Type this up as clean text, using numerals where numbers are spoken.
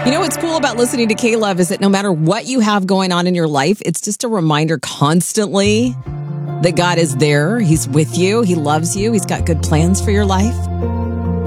You know what's cool about listening to K-Love is that no matter what you have going on in your life, it's just a reminder constantly that God is there. He's with you. He loves you. He's got good plans for your life.